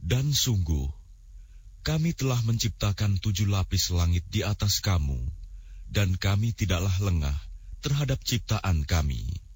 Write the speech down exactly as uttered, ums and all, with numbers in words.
Dan sungguh, kami telah menciptakan tujuh lapis langit di atas kamu, dan kami tidaklah lengah terhadap ciptaan kami.